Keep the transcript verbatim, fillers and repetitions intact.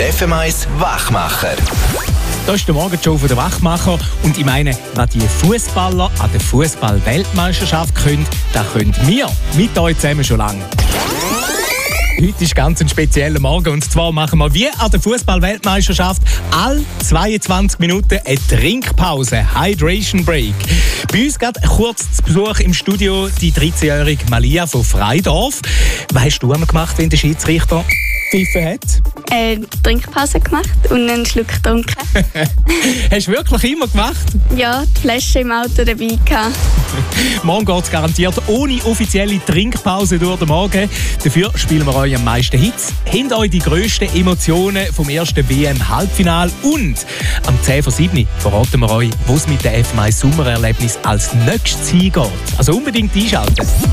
F M eins Wachmacher. Das ist der Morgenshow von der Wachmacher. Und ich meine, was die Fußballer an der Fußball-Weltmeisterschaft können, das können wir mit euch zusammen schon lange. Heute ist ganz ein spezieller Morgen, und zwar machen wir wie an der Fußball-Weltmeisterschaft alle zweiundzwanzig Minuten eine Trinkpause, Hydration Break. Bei uns geht kurz zu Besuch im Studio die dreizehnjährige Malia von Freidorf. Was hast du einmal gemacht, wenn der Schiedsrichter gepfiffen hat? Äh, Trinkpause gemacht und einen Schluck getrunken. Hast du wirklich immer gemacht? Ja, die Flasche im Auto dabei gehabt. Morgen geht es garantiert ohne offizielle Trinkpause durch den Morgen. Dafür spielen wir euch am meisten Hits. Hinter euch die grössten Emotionen vom ersten W M-Halbfinale. Und am zehn vor sieben verraten wir euch, wo es mit dem F M eins Sommererlebnis als nächstes hingeht. Also unbedingt einschalten.